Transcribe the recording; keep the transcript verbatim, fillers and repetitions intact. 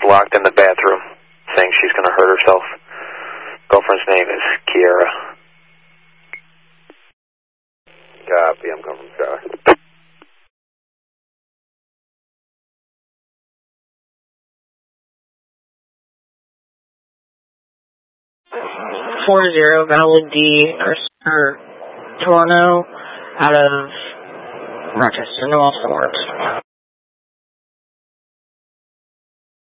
locked in the bathroom, saying she's going to hurt herself. Girlfriend's name is Kiara. Copy, I'm coming from Charlie. Four zero valid D or Toronto out of Rochester, New Austin Works.